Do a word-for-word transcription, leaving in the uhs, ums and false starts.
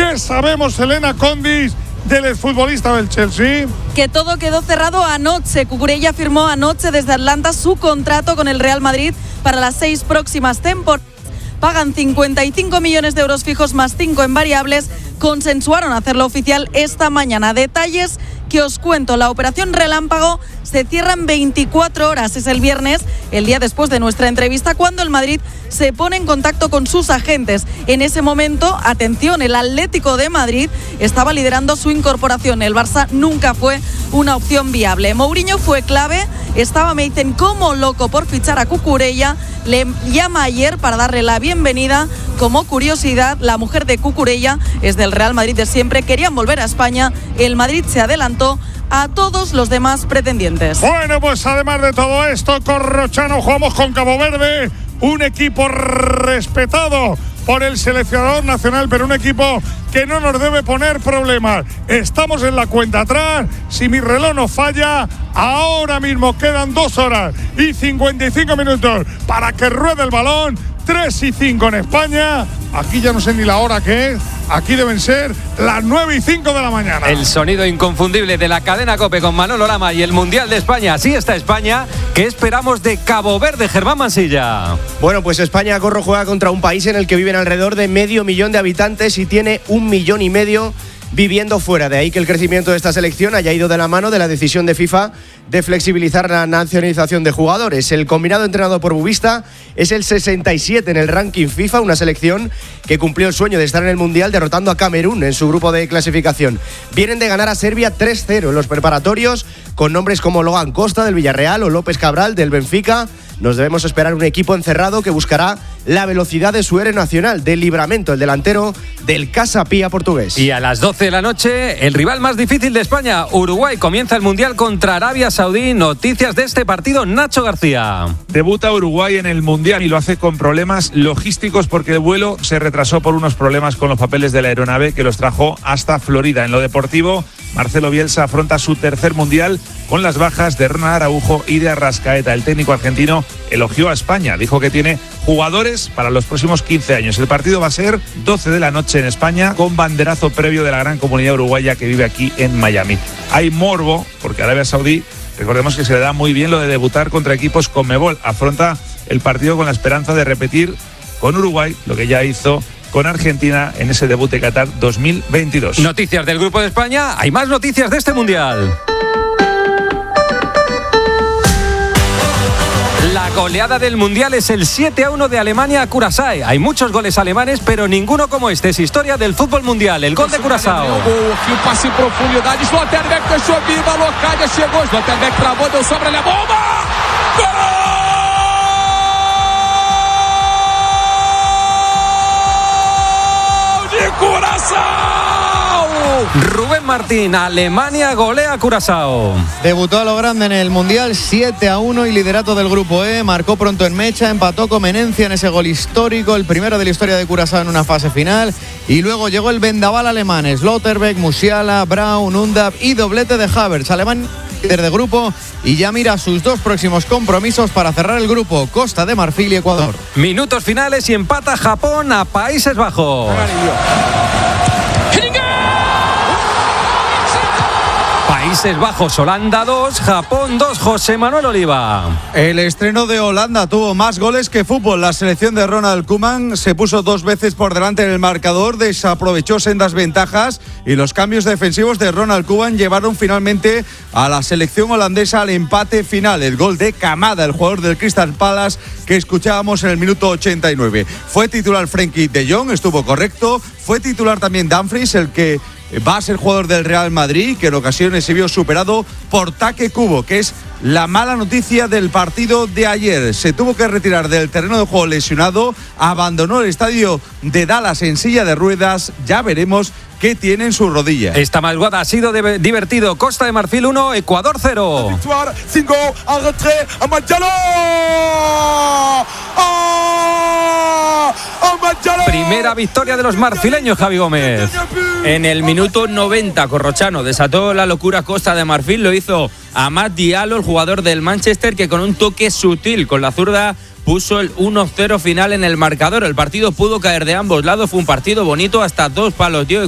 ¿Qué sabemos, Elena Condis, del exfutbolista del Chelsea? Que todo quedó cerrado anoche. Cucurella firmó anoche desde Atlanta su contrato con el Real Madrid para las seis próximas temporadas. Pagan cincuenta y cinco millones de euros fijos más cinco en variables. Consensuaron hacerlo oficial esta mañana. Detalles que os cuento. La operación Relámpago se cierra en veinticuatro horas. Es el viernes, el día después de nuestra entrevista, cuando el Madrid se pone en contacto con sus agentes. En ese momento, atención, el Atlético de Madrid estaba liderando su incorporación. El Barça nunca fue una opción viable. Mourinho fue clave. Estaba, me dicen, como loco por fichar a Cucurella. Le llama ayer para darle la bienvenida. Como curiosidad, la mujer de Cucurella es del Real Madrid de siempre. Querían volver a España. El Madrid se adelantó a todos los demás pretendientes. Bueno, pues además de todo esto, Corrochano, jugamos con Cabo Verde, un equipo respetado por el seleccionador nacional, pero un equipo que no nos debe poner problemas. Estamos en la cuenta atrás, si mi reloj no falla, ahora mismo quedan dos horas y cincuenta y cinco minutos para que ruede el balón. tres y cinco en España. Aquí ya no sé ni la hora que es. Aquí deben ser las nueve y cinco de la mañana. El sonido inconfundible de la cadena COPE con Manolo Lama y el Mundial de España. Así está España. ¿Qué esperamos de Cabo Verde, Germán Mansilla? Bueno, pues España, Corro, juega contra un país en el que viven alrededor de medio millón de habitantes y tiene un millón y medio viviendo fuera. De ahí que el crecimiento de esta selección haya ido de la mano de la decisión de FIFA de flexibilizar la nacionalización de jugadores. El combinado entrenado por Bubista es el sesenta y siete en el ranking FIFA, una selección que cumplió el sueño de estar en el Mundial derrotando a Camerún en su grupo de clasificación. Vienen de ganar a Serbia tres cero en los preparatorios, con nombres como Logan Costa del Villarreal o López Cabral del Benfica. Nos debemos esperar un equipo encerrado que buscará la velocidad de su héroe nacional, del Livramento, el delantero del Casa Pía portugués. Y a las doce de la noche, el rival más difícil de España, Uruguay, comienza el Mundial contra Arabia Saudí. Noticias de este partido, Nacho García. Debuta Uruguay en el Mundial y lo hace con problemas logísticos porque el vuelo se retrasó por unos problemas con los papeles de la aeronave que los trajo hasta Florida. En lo deportivo, Marcelo Bielsa afronta su tercer Mundial con las bajas de Ronald Araujo y de Arrascaeta. El técnico argentino elogió a España, dijo que tiene jugadores para los próximos quince años. El partido va a ser doce de la noche en España, con banderazo previo de la gran comunidad uruguaya que vive aquí en Miami. Hay morbo porque Arabia Saudí, recordemos que se le da muy bien lo de debutar contra equipos Conmebol. Afronta el partido con la esperanza de repetir con Uruguay lo que ya hizo con Argentina en ese debut de Qatar dos mil veintidós. Noticias del Grupo de España. Hay más noticias de este Mundial. La goleada del Mundial es el siete a uno de Alemania a Curazao. Hay muchos goles alemanes, pero ninguno como este. Es historia del fútbol mundial. El gol de Curazao. Um passe em profundidade. Sloterdijk deixou viva. Locadia chegou. Sloterdijk travou, deu sobre a bomba. Gol de Curazao. Rubén Martín, Alemania golea a Curazao. Debutó a lo grande en el Mundial, siete a uno y liderato del grupo E. Marcó pronto en mecha, empató con Menencia en ese gol histórico, el primero de la historia de Curazao en una fase final. Y luego llegó el vendaval alemán, Sloterdijk, Musiala, Braun, Undab y doblete de Havertz. Alemán líder de grupo y ya mira sus dos próximos compromisos para cerrar el grupo, Costa de Marfil y Ecuador. Minutos finales y empata Japón a Países Bajos. Países Bajos, Holanda dos, Japón dos, José Manuel Oliva. El estreno de Holanda tuvo más goles que fútbol. La selección de Ronald Koeman se puso dos veces por delante en el marcador, desaprovechó sendas ventajas y los cambios defensivos de Ronald Koeman llevaron finalmente a la selección holandesa al empate final. El gol de Kamada, el jugador del Crystal Palace que escuchábamos en el minuto ochenta y nueve. Fue titular Frenkie de Jong, estuvo correcto. Fue titular también Dumfries, el que va a ser jugador del Real Madrid, que en ocasiones se vio superado por Take Kubo, que es la mala noticia del partido de ayer. Se tuvo que retirar del terreno de juego lesionado, abandonó el estadio de Dallas en silla de ruedas. Ya veremos qué tiene en su rodilla. Esta malguada ha sido de- divertido. Costa de Marfil uno, Ecuador cero. Primera victoria de los marfileños, Javi Gómez. En el minuto noventa, Corrochano desató la locura Costa de Marfil. Lo hizo Amad Diallo, el jugador del Manchester, que con un toque sutil con la zurda puso el uno cero final en el marcador. El partido pudo caer de ambos lados. Fue un partido bonito, hasta dos palos dio